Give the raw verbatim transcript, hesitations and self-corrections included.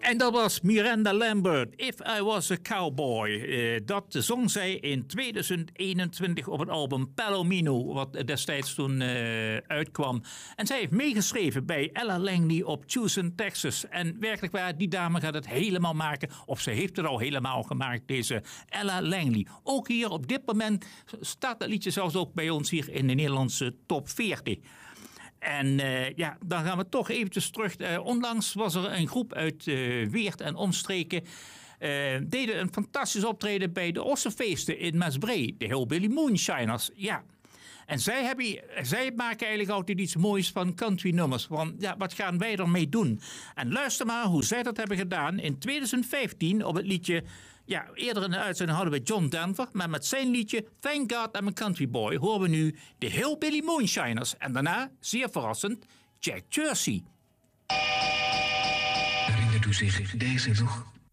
En dat was Miranda Lambert, If I Was a Cowboy. Uh, dat zong zij in tweeduizend eenentwintig op het album Palomino, wat destijds toen uh, uitkwam. En zij heeft meegeschreven bij Ella Langley op Tucson, Texas. En werkelijk waar, die dame gaat het helemaal maken. Of ze heeft het al helemaal gemaakt, deze Ella Langley. Ook hier op dit moment staat dat liedje zelfs ook bij ons hier in de Nederlandse top veertig. En uh, ja, dan gaan we toch eventjes terug. Uh, onlangs was er een groep uit uh, Weert en omstreken. Uh, deden een fantastisch optreden bij de Ossenfeesten in Maasbree. De Hillbilly Moonshiners. Ja. En zij, hebben, zij maken eigenlijk altijd iets moois van country nummers. Want ja, wat gaan wij ermee doen? En luister maar hoe zij dat hebben gedaan in tweeduizend vijftien op het liedje. Ja, eerder in de uitzending hadden we John Denver. Maar met zijn liedje Thank God I'm a Country Boy horen we nu de Hillbilly Moonshiners. En daarna, zeer verrassend, Jack Jersey. Herinnert u zich deze nog?